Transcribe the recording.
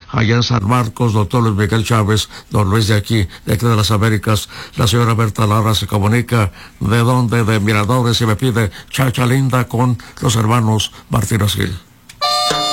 allá en San Marcos, doctor Luis Miguel Chávez, don Luis de aquí de las Américas. La señora Berta Lara se comunica de donde, de Miradores, y me pide Chacha Linda con los hermanos Martínez Gil.